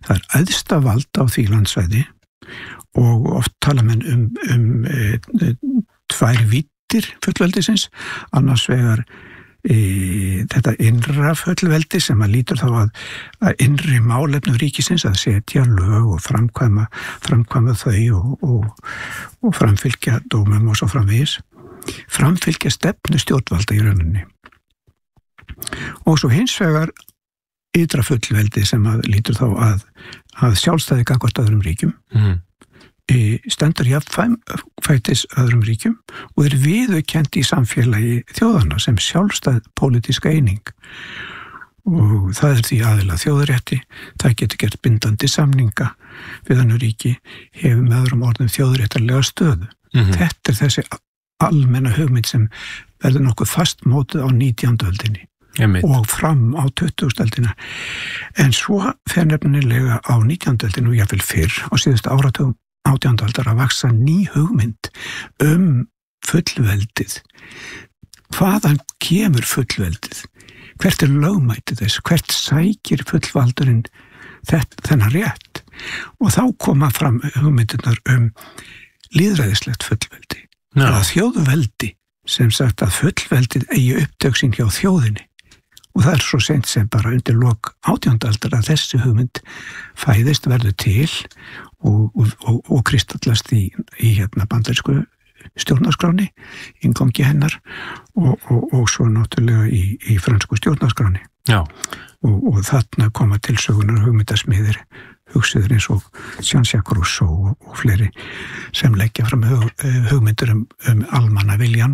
það æðsta vald á því landsvæði og oft tala menn tvær víddir fullveldisins, annars vegar þetta innra fullveldi sem að lítur þá að innri málefnum ríkisins að setja lög og framkvæma þau og framfylgja dómum og svo framvegis, framfylgja stefnu stjórnvalda í rauninni. Og svo hins vegar ytra fullveldi sem að lítur þá að sjálfstæði gagnvart öðrum ríkjum, stendur jafnfætis öðrum ríkjum og viðurkennt í samfélagi þjóðanna sem sjálfstæð pólitíska eining. Og það því aðila þjóðarétti, það getur gert bindandi samninga við önnur ríki, hefur með öðrum orðum þjóðaréttarlega stöðu. Þetta þessi almenna hugmynd sem verður nokkuð fastmótuð á 19. öldinni og fram á 20. öldina. En svo fer nefnilega á 19. öldinu og jafnvel fyrr á síðustu áratugum 18. aldar að vaksa ný hugmynd fullveldið. Hvaðan kemur fullveldið? Hvert lögmætið þess? Hvert sækir fullvaldurinn þennan rétt? Og þá koma fram hugmyndirnar lýðræðislegt fullveldi. Eða þjóðveldi, sem sagt að fullveldið eigi upptök sín hjá þjóðinni. Og það svo seint sem bara undir lok 18. aldar að þessi hugmynd fæðist, verður til og kristallast í bandarísku stjórnarskráni, inngangi hennar og svo náttúrulega í fransku stjórnarskráni. Já. Og þarna koma til sögunar hugmyndasmiðir, hugsiður eins og Jean-Jacques Rousseau og fleiri sem leggja fram hugmyndur almannaviljan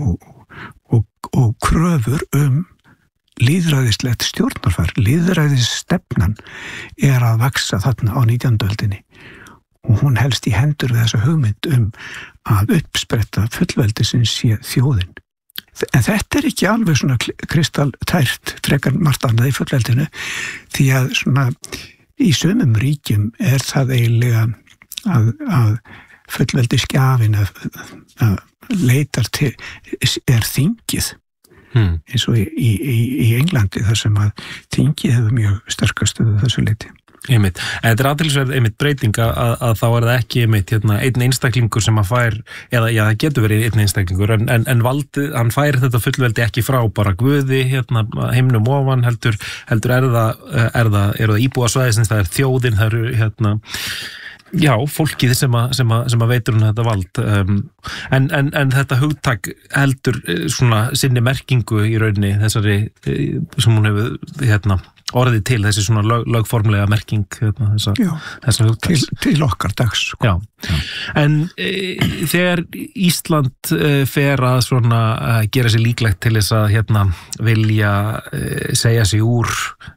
og kröfur lýðræðislegt stjórnarfar. Lýðræðisstefnan að vaksa þarna á 19. öldinni og hún helst í hendur við þessa hugmynd að uppspretta fullveldisins sé þjóðin. En þetta ekki alveg svona kristaltært frekar margt annað í fullveldinu, því að svona í sumum ríkjum það eiginlega að fullveldiskjafin að leitar til þingið. Eins og í Englandi þar sem að þingið hefur mjög sterkastuðu þessu leiti. Einmitt. En þetta athyglisverð breyting að þá það ekki einn einstaklingur sem að fær, eða það getur verið einn einstaklingur, en valdið, hann fær þetta fullveldi ekki frá bara Guði, himnum ofan, heldur það íbúasvæðisins, það þjóðin, það eru fólkið sem að veitur hún þetta vald. En þetta hugtak heldur svona sinni merkingu í rauninni þessari sem hún hefur orðið til, þessi svona lögformlega merking þessa hugtaks. Til okkar dags. Sko. Já. En þegar Ísland fer að svona gera sér líklegt til þess að vilja segja sig úr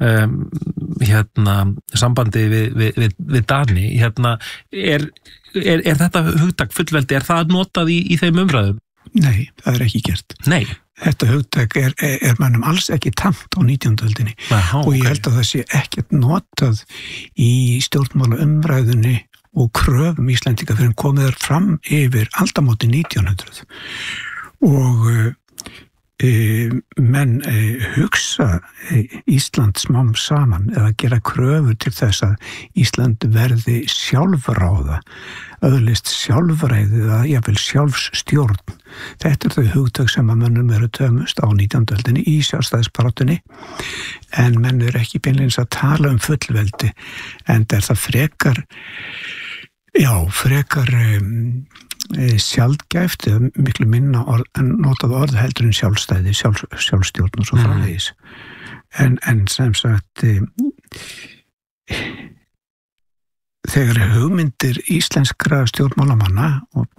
sambandi við Dani, er þetta hugtak fullveldi, það notað í þeim umræðum? Nei, það ekki gert. Nei. Þetta hugtak mannum alls ekki tamt á 19. öldinni. Og ég held að það sé ekkert notað í stjórnmála umræðunni og kröfum Íslendinga fyrir að koma þar fram yfir aldamóti 1900. Og menn hugsa Ísland smám saman eða gera kröfur til þess að Ísland verði sjálfráða, öðlist sjálfræði eða jafnvel sjálfsstjórn. Þetta þau hugtök sem að mönnum eru tömust á 19. öldinni í sjálfstæðisbaráttunni, en menn ekki beinleins að tala fullveldi, en það frekar sjaldgæft eða miklu minna notað orð heldur en sjálfstæði, sjálfstjórn og svo framvegis. En sem sagt þegar hugmyndir íslenskra stjórnmálamanna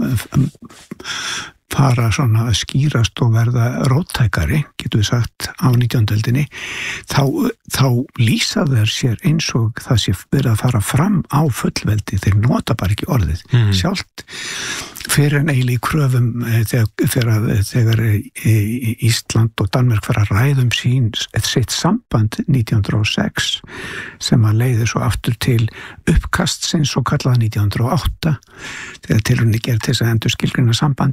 fara svona að skýrast og verða róttækari, getur við sagt, á 19. öldinni, þá lýsa þeir sér eins og það sé verið að fara fram á fullveldi, þeir nota bara ekki orðið sjálft, fyrir en eiginlega í kröfum þegar Ísland og Danmörk fara að ræðum sitt samband 1906 sem að leiði svo aftur til uppkastsins og kallaða 1908 þegar tilraunin gerð til þess að endurskilgreina sambandið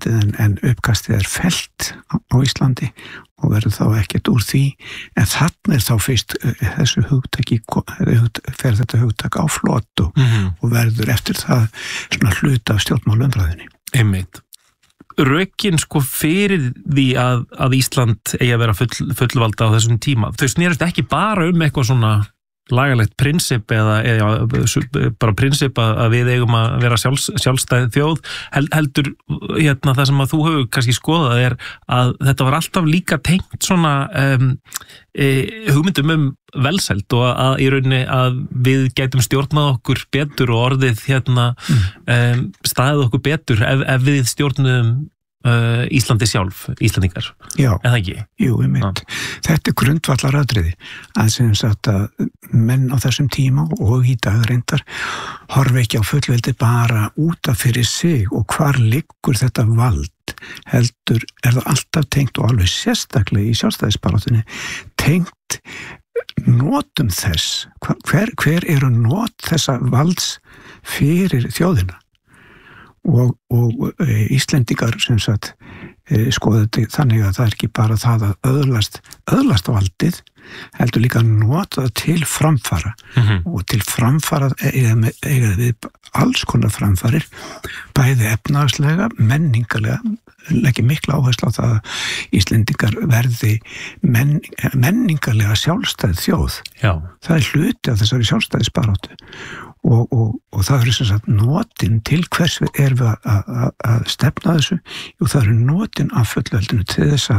en uppkastið fellt á Íslandi og verður þá ekkert úr því, en þannig þá fyrst þessu hugtaki fer þetta hugtak á flot og verður eftir það svona hluta af stjórnmálumræðinni. Einmitt. Rökin fyrir því að Ísland eigi að vera fullvalda á þessum tíma, þau snerust ekki bara eitthvað svona lagalegt prinsip eða bara prinsip að við eigum að vera sjálfstæð þjóð, heldur það sem að þú hefur kannski skoðað að þetta var alltaf líka tengt svona hugmyndum velsæld og að í rauninni að við gætum stjórnað okkur betur og orðið staðið okkur betur ef við stjórnum Íslandi sjálf, Íslandingar. Já, eða ekki? Jú, einmitt. Þetta grundvallaratriði að sem sagt að menn á þessum tíma og í dag reyndar horfa ekki á fullveldi bara út af fyrir sig og hvar liggur þetta vald, heldur það alltaf tengt og alveg sérstaklega í sjálfstæðisbaráttunni tengt notum þess, hver eru not þessa valds fyrir þjóðina. Og Íslendingar sem sagt skoða þetta þannig að það ekki bara það að öðlast valdið, heldur líka að nota það til framfara og til framfara eiga við alls konar framfarir, bæði efnahagslega, menningarlega, leggja mikla áherslu á það að Íslendingar verði menningarlega sjálfstæð þjóð. Já. Það hluti af þessari sjálfstæðisbaráttu. Og það eru sem sagt notin til hvers við erum að stefna þessu, og það eru notin af fullveldinu til þess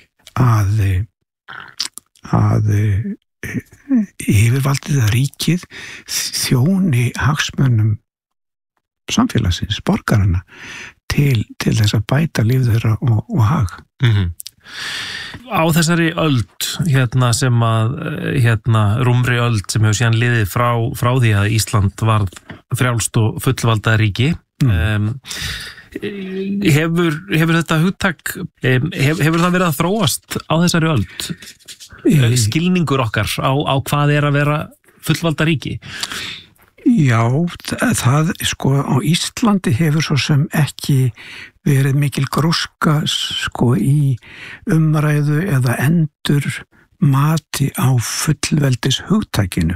að yfirvaldið að ríkið þjóni hagsmunum samfélagsins, borgarana til þess að bæta líf þeirra og hag. Á þessari öld sem að rúmri öld sem hefur síðan liðið frá því að Ísland varð frjálst og fullvalda ríki, hefur þetta hugtak hefur það verið að þróast á þessari öld? Skilningur okkar á hvað að vera fullvalda ríki? Já, það á Íslandi hefur svo sem ekki verið mikil gróska í umræðu eða endur mati á fullveldis hugtakinu.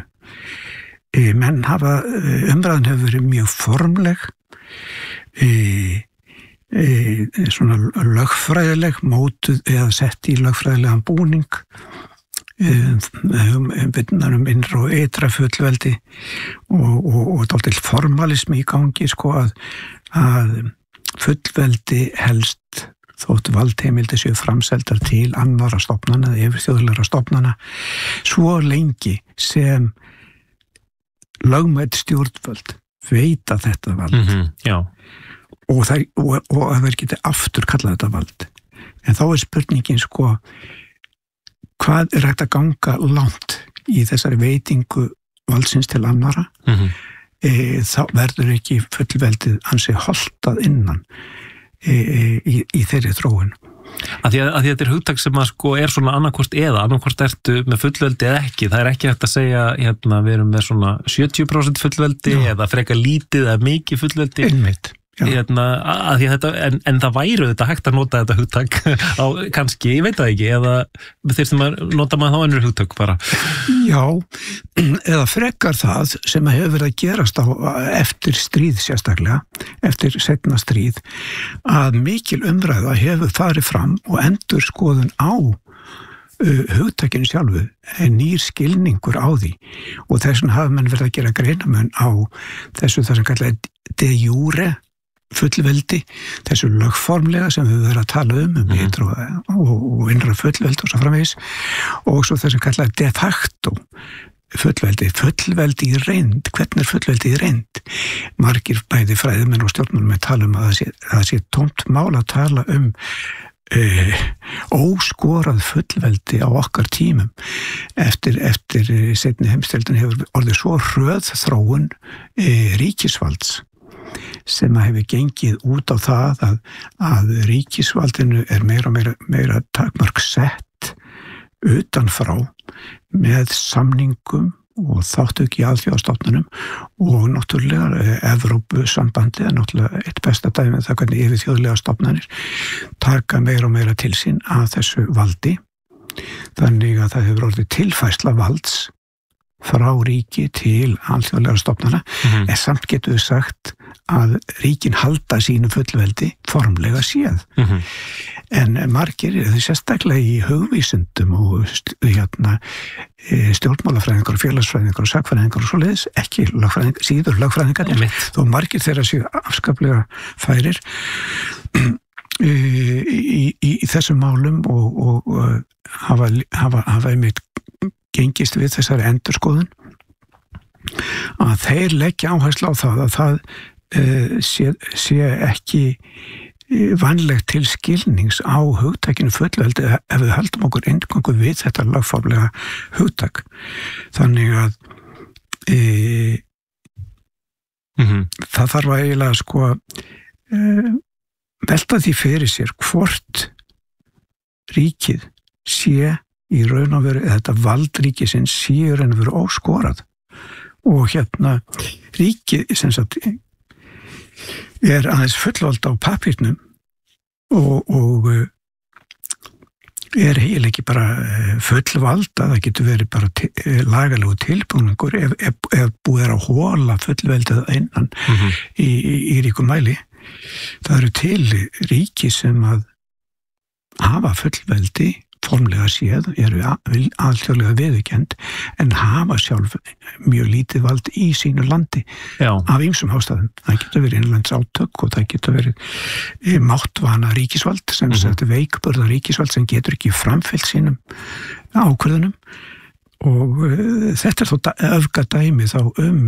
Umræðan hefur verið mjög formleg, svona lögfræðileg, mótuð eða sett í lögfræðilegan búning, vinnar innra og ytra fullveldi og dálítill formalismi í gangi að fullveldi helst þótt valdheimildi séu framseldar til annarra stofnana eða yfirþjóðlegra stofnana svo lengi sem lögmætt stjórnvöld veita þetta vald og að þeir geti aftur kallað þetta vald. En þá spurningin hvað hægt að ganga langt í þessari veitingu valdsins til annara, þá verður ekki fullveldið ansi holtað innan í þeirri þróun. Að því að þetta hugtak sem að svona annarkvort ertu með fullveldi eða ekki, það ekki hægt að segja við erum með svona 70% fullveldi eða frekar lítið eða mikið fullveldi. Einmitt. En það væru þetta hægt að nota þetta hugtak á kannski, ég veit það ekki, eða þeir sem að nota maður þá önnur hugtak bara. Já, eða frekar það sem hefur verið að gerast eftir stríð sérstaklega, eftir seinna stríð, að mikil umræða hefur farið fram og endurskoðun á hugtakinu sjálfu, nýr skilningur á því, og þess vegna hafa menn verið að gera greinamun á þessu það sem kallaði de jure fullveldi, þessu lögformlega sem við verðum að tala ytra og innra fullveldi og svo framvegis, og svo þessum kallaði de facto fullveldi í reynd. Hvernig fullveldi í reynd? Margir bæði fræðimenn og stjórnmálamenn tala að það sé tómt mál að tala óskorað fullveldi á okkar tímum. Eftir seinni heimsstyrjöldinni hefur orðið svo hröð þróun ríkisvalds sem hefur gengið út á það að ríkisvaldinu meira og meira takmörk sett utanfrá með samningum og þátttöku í alþjóðastofnunum og náttúrulega Evrópusambandið er náttúrulega eitt besta dæmi það hvernig yfirþjóðlega stofnanir taka meira og meira til sín af þessu valdi. Þannig að það hefur orðið tilfærsla valds frá ríki til alþjóðlega stofnana, en samt getur við sagt að ríkin halda sínu fullveldi formlega séð. En margir, þau sérstaklega í hugvísindum og stjórnmálafræðingar og félagsfræðingar og sakfræðingar og svoleiðis, ekki síður lögfræðingar, þó margir þeirra séu afskaplega færir í þessum málum og hafa einmitt gengist við þessari endurskoðun að þeir leggja áherslu á það að það sé ekki vanlegt til skilnings á hugtakinu fullveldi ef við höldum okkur eingöngu við þetta lögformlega hugtak. Þannig að það þarf eiginlega velta því fyrir sér hvort ríkið sé í raun og veru, þetta vald ríkisins sé í raun og veru óskorað og ríkið sem sagt er aðeins fullvalda á pappírnum og er heil ekki bara fullvalda, það getur verið bara lagalegu tilbúningur ef búið er að hóla fullveldið innan í ríkum mæli. Það eru til ríki sem að hafa fullveldi formlega séð, eru alþjóðlega viðurkennd en hafa sjálf mjög lítið vald í sínu landi af ýmsum ástæðum. Það getur verið innlands átök og það getur verið máttvana ríkisvald sem veikburða ríkisvald sem getur ekki framfylgt sínum ákvörðunum og þetta er þó öfgadæmi þá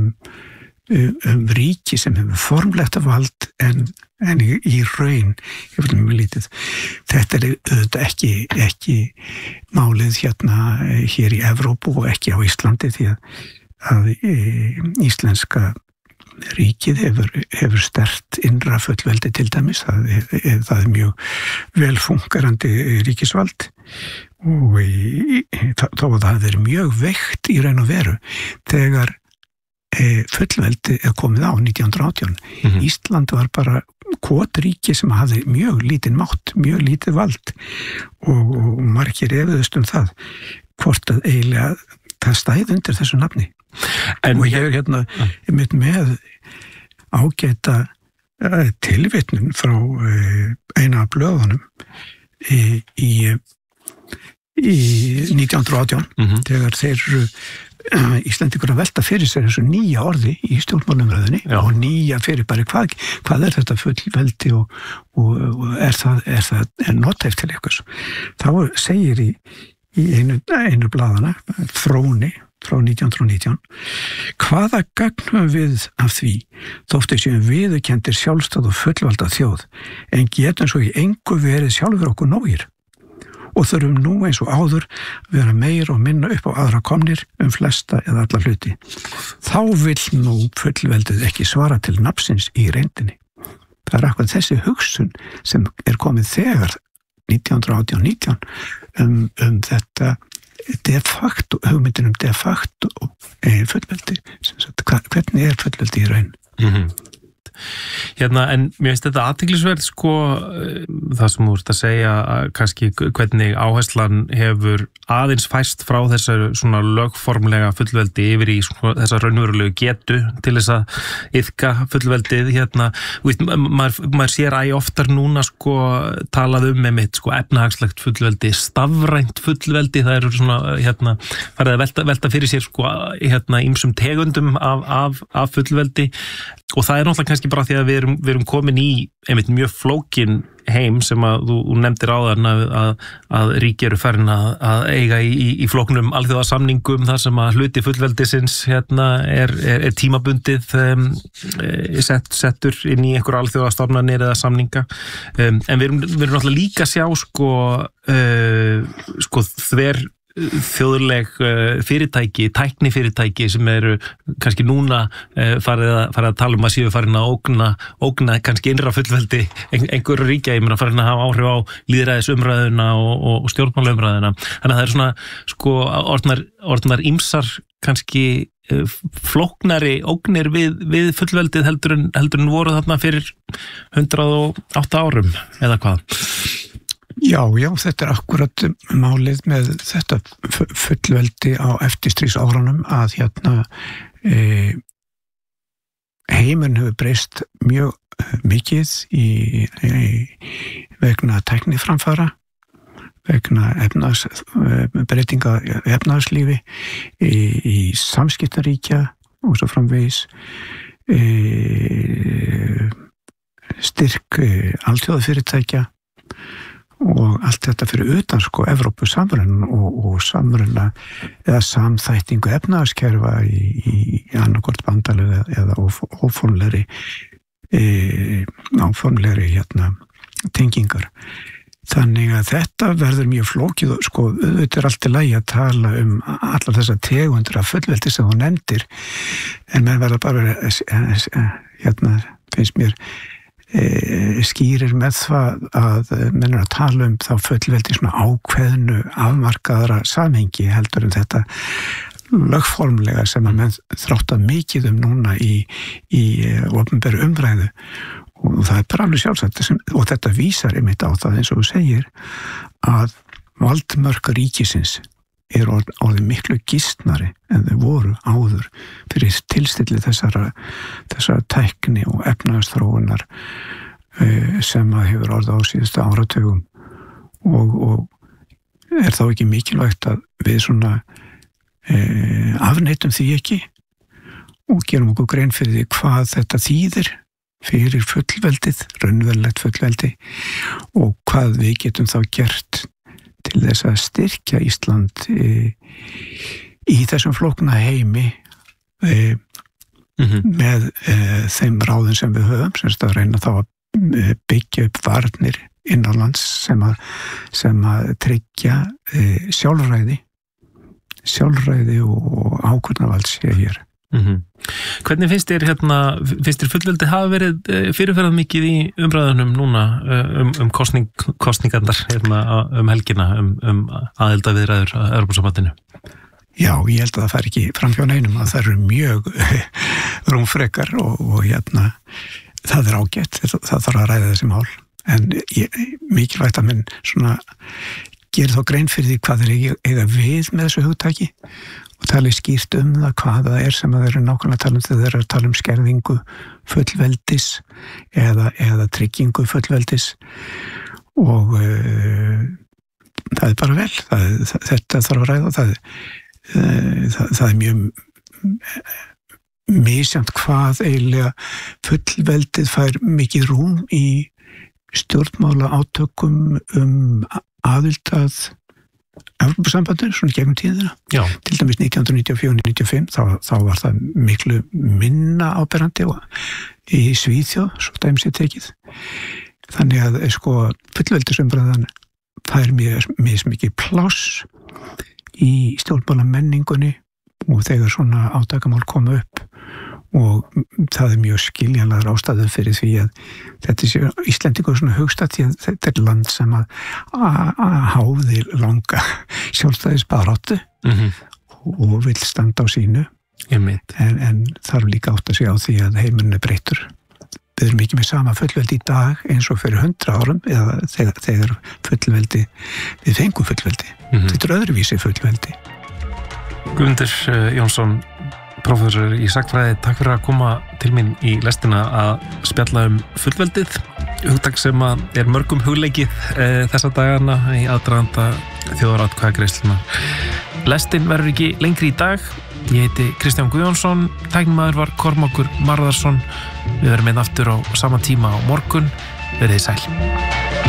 ríki sem hefur formlegt vald en í raun hefur mjög lítið. Þetta er auðvitað ekki málið hér í Evrópu og ekki á Íslandi því að íslenska ríkið hefur sterkt innra fullveldi til dæmis. Það er mjög velfungerandi ríkisvald og þó að það er mjög veikt í raun og veru þegar fullveldi er komið á 1918. Ísland var bara kotríki sem hafði mjög lítinn mátt, mjög lítið vald og margir efuðust það hvort að eiginlega það stæði undir þessu nafni. Og ég er með ágæta tilvitnun frá eina af blöðunum í 1918 þegar þeir Íslendingur að velta fyrir sér þessu nýja orði í stjórnmálumræðinni og nýja fyrir bara hvað er þetta fullveldi og er nothæft til eitthvað. Þá segir í einu blaðana, Þróni frá 1919, hvaða gagn við af því þóttu séum viðurkenndir sjálfstæð og fullvalda þjóð en getum svo í engu verið sjálfur okkur nógir og þurfum nú eins og áður vera meir og minna upp á aðra komnir flesta eða alla hluti. Þá vill nú fullveldið ekki svara til nafnsins í reyndinni. Það er akkurat þessi hugsun sem er komið þegar 1918-19 þetta de facto, hugmyndin de facto fullveldi. Hvernig er fullveldi í raun? En mér finnst þetta athyglisverð það sem þú ert að segja kannski hvernig áherslan hefur aðeins færst frá þessar svona lögformlega fullveldi yfir í þessar raunverulegu getu til þess að iðka fullveldið maður sér oftar núna talað einmitt efnahagslegt fullveldi, stafrænt fullveldi, það eru svona farið að velta fyrir sér ýmsum tegundum af fullveldi og það er náttúrulega kannski bara því að við erum komin í einmitt mjög flókin heim sem að þú nefndir áðan að ríki eru farin að eiga í flóknum alþjóðasamningum þar sem að hluti fullveldisins er tímabundið settur inn í einhver alþjóðastofnanir eða samninga en við erum náttúrulega líka að sjá þver þjóðleg fyrirtæki, tæknifyrirtæki sem eru kannski núna farið að tala að séu farin að ógna kannski innra fullveldi einhverju ríkja, ég meina farin að hafa áhrif á lýðræðisumræðuna og stjórnmálaumræðuna. Þannig að það svona orðnar ýmsar kannski flóknari ógnir við fullveldið heldur en voru þarna fyrir 108 árum eða hvað? Já, þetta akkurat málið með þetta fullveldi á eftirstríðsárunum að heimurinn hefur breyst mjög mikið vegna tækniframfara, vegna breytinga efnahagslífi í samskiptaríkja og svo framvegis styrk alþjóðafyrirtækja og allt þetta fyrir utan Evrópusamruna og samruna eða samþættingu efnahagskerfa í annarkvort bandalögu eða óformlegri tengingar. Þannig að þetta verður mjög flókið og þetta allt í lagi að tala allar þessar tegundir af fullveldi sem þú nefndir, en menn verður bara finnst mér skýrir með það að menn að tala þá fullveldi svona ákveðnu afmarkaðra samhengi heldur þetta lögformlega sem að menn þrátta mikið núna í opinberu umræðu. Og það bara alveg sjálfsagt og þetta vísar einmitt á það eins og þú segir að valdmörk ríkisins orðið miklu gistnari en þau voru áður fyrir tilstilli þessara tækni og efnahagsþróunar sem að hefur orðið á síðustu áratugum og þá ekki mikilvægt að við svona afneitum því ekki og gerum okkur grein fyrir því hvað þetta þýðir fyrir fullveldið, raunverulegt fullveldi og hvað við getum þá gert til þess að styrkja Ísland í þessum flókna heimi með þeim ráðum sem við höfum, semst að reyna þá að byggja upp varnir innanlands sem að tryggja sjálfræði og ákvörðunarvald sé hér. Hvernig finnst þér fullveldi hafa verið fyrirferðað mikið í umræðunum núna kosningarnar helgina aðildarviðræður að Evrópusambandinu? Já, ég held að það fær ekki framhjá neinum að það eru mjög rúmfrekar og það er ágætt, það þarf að ræða þessi mál en mikilvægt að menn svona gerir þá grein fyrir því hvað þeir eiga við með þessu hugtaki og tala skýrt það hvað það sem þeir eru nákvæmlega að tala þegar þeir eru að tala skerðingu fullveldis eða tryggingu fullveldis og það er bara vel þetta þarf að ræða það er mjög misjafnt hvað eiginlega fullveldið fær mikið rúm í stjórnmála átökum aðild að Evrópusambandinu, svona gegnum tíðina. Já. Til dæmis 1994-95 þá var það miklu minna áberandi í Svíþjóð, svo dæmis ég tekið. Þannig að fullveldisumræðan fær mismikið pláss í stjórnmála menningunni og þegar svona átakamál koma upp og það er mjög skiljanlegar ástæður fyrir því að þetta sé Íslendingur svona hugstætt því að þetta er land sem að háði langa sjálfstæðisbaráttu og vill standa á sínu en þarf líka átt að segja á því að heimurinn er breyttur. Við erum ekki með sama fullveldi í dag eins og fyrir 100 árum eða þegar fullveldi, við fengum fullveldi. Þetta er öðruvísi fullveldi. Guðmundur Jónsson, prófessor í sagnfræði, takk fyrir að koma til mín í lestina að spjalla fullveldið, hugtak sem er mörgum hugleikið þessa dagana í aðdraganda þjóðaratkvæðagreiðslunnar. Lestin verður ekki lengri í dag. Ég heiti Kristján Guðjónsson, tæknimaður var Kormákur Marðarsson. Við verðum aftur á sama tíma á morgun. Verið sæl.